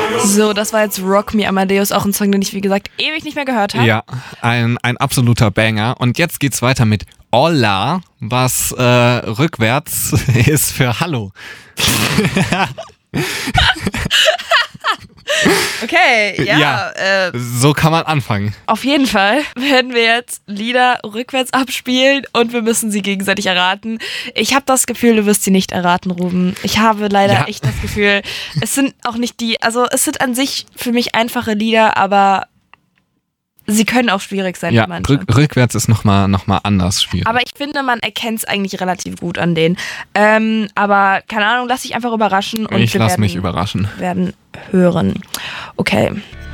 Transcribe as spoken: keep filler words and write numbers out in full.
So, das war jetzt Rock Me Amadeus, auch ein Song, den ich, wie gesagt, ewig nicht mehr gehört habe. Ja, ein, ein absoluter Banger. Und jetzt geht's weiter mit Hola, was äh, rückwärts ist für Hallo. Okay, ja. Ja, äh, so kann man anfangen. Auf jeden Fall werden wir jetzt Lieder rückwärts abspielen und wir müssen sie gegenseitig erraten. Ich habe das Gefühl, du wirst sie nicht erraten, Ruben. Ich habe leider Ja. echt das Gefühl, es sind auch nicht die, also es sind an sich für mich einfache Lieder, aber sie können auch schwierig sein Ja, für manche. rück, rückwärts ist nochmal noch mal anders schwierig. Aber ich finde, man erkennt es eigentlich relativ gut an denen. Ähm, aber keine Ahnung, lass dich einfach überraschen. Und ich wir lass werden, mich überraschen. werden hören. Okay.